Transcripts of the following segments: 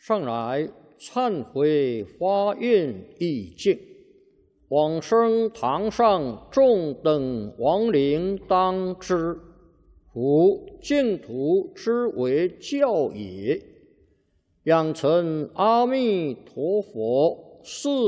上来忏悔发愿意境，往生堂上众等亡灵当知，夫净土之为教也。养成阿弥陀佛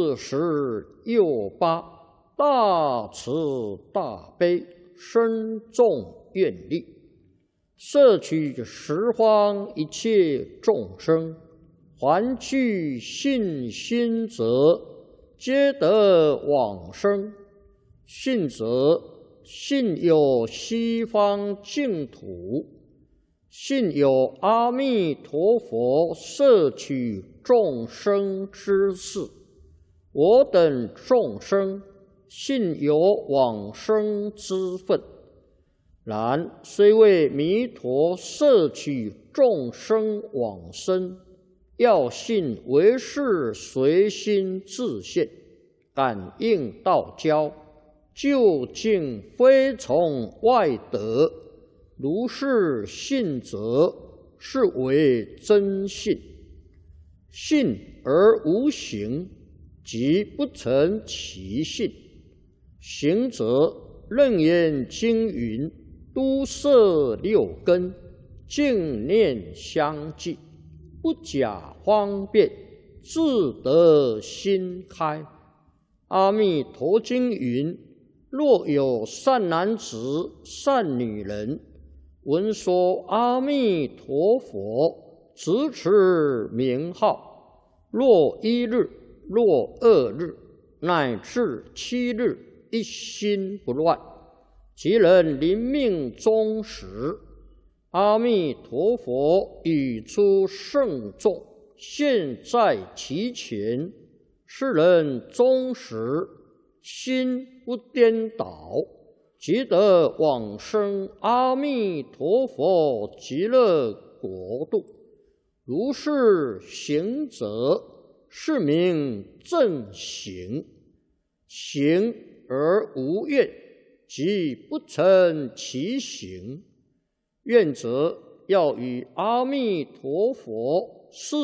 46大慈大悲深重愿力，摄取十方一切众生，还具信心者，皆得往生。信则信有西方净土，信有阿弥陀佛摄取众生之事。我等众生信有往生之分，然虽为弥陀摄取众生往生，要信唯是随心自现，感应道交，究竟非从外得。如是信则，是为真信。信而无行，即不成其信。行则楞严经云：都摄六根，净念相继，不假方便，自得心开。阿弥陀经云：若有善男子、善女人，闻说阿弥陀佛，直持名号，若1日，若2日，乃至7日，一心不乱，即能临命终时，阿弥陀佛语出圣众，现在其前，是人终时心不颠倒，即得往生阿弥陀佛极乐国度。如是行者，是名正行。行而无愿，即不成其行。愿则要与阿弥陀佛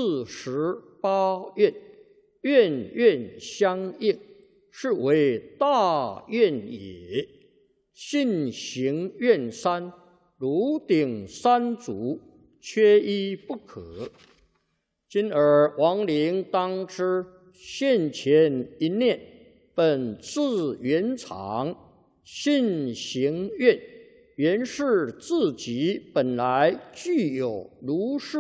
48愿，愿愿相应，是为大愿也。信行愿三，如顶三足，缺一不可。今尔亡灵当知，现前一念，本自圆常，信行愿，原是自己本来具有如是